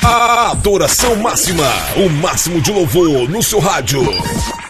A adoração máxima, o máximo de louvor no seu rádio.